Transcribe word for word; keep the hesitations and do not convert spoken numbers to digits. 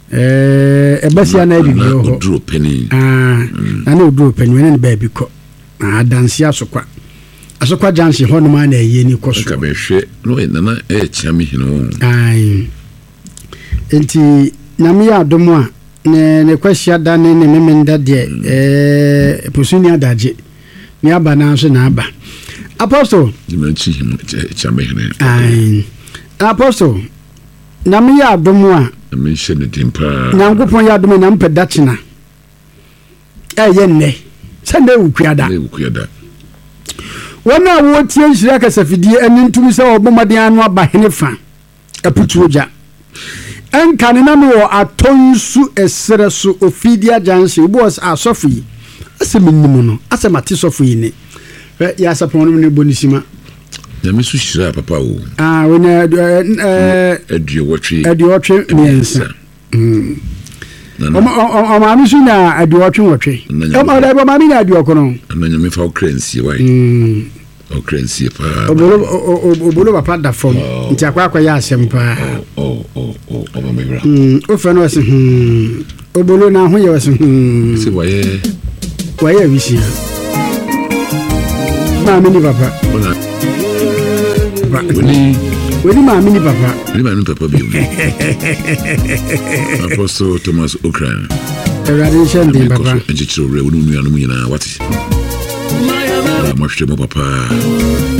eh ebasia na bibi ho oduro pani ah na na oduro pani we na ba bi ko ah danse asokwa asokwa jansi ho no ma na eye ni koso ka be hwe no na na e chiame hino ai enti na me adomo a ne ne kwahia da ne ne memenda de eh posuni adaje ni aba na so na aba apostle dimanchi him chiame hino ai apostle na me adomo a me hye ne dimpa na ngopon ya adomo na mpeda china eh ye nne sende ukuada ne ukuada wana wo tie nhira kasafidie ani ntumi se obomade anu aba hene fa aputuoja enkane na no atonsu esere so ofidia janse bo asofi aseminimu no asemati sofi ni ya sapon ne bonisima ya mesu hira papa o ah wona eh edio wotwe edio wotwe miensa mm o ma mi suna edio wotwe wotwe o ma da ma mi na edio kono na nyame fa okrensie wai mm okrensie pa obolo obolo papa da fom nti akwa akwa ya asem pa o o o o ma mebra mm o fa no se hmm obolo na ho ye wase hmm se waye waye wisi ma mi ni papa woni woni ma mi ni papa woni ma ni papa bi Apostle Thomas Okran erade shende papa ejichiro re woni nua no nyina wati ma hwere mo papa